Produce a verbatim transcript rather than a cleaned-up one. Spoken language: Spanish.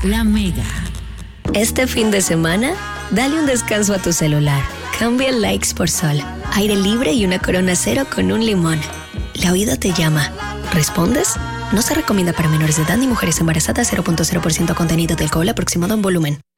La Mega. Este fin de semana, dale un descanso a tu celular. Cambia likes por sol, aire libre y una Corona Cero con un limón. La vida te llama. ¿Respondes? No se recomienda para menores de edad ni mujeres embarazadas. Cero punto cero por ciento contenido de alcohol aproximado en volumen.